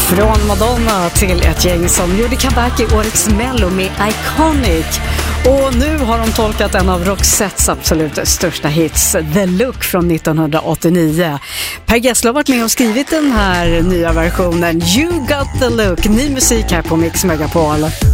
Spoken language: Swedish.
Från Madonna till ett gäng som gjorde comeback i årets Mello med Iconic. Och nu har de tolkat en av Roxettes absolut största hits, The Look från 1989. Per Gessle har varit med och skrivit den här nya versionen, You Got The Look. Ny musik här på Mix Megapol.